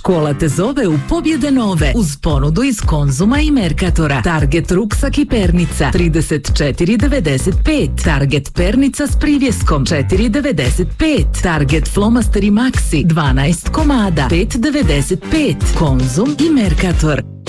Škola te zove u pobjede nove uz ponudu iz Konzuma i Merkatora. Target ruksak i pernica 34,95. Target pernica s privjeskom 4,95. Target flomaster i maxi 12 komada 5,95. Konzum i Merkator.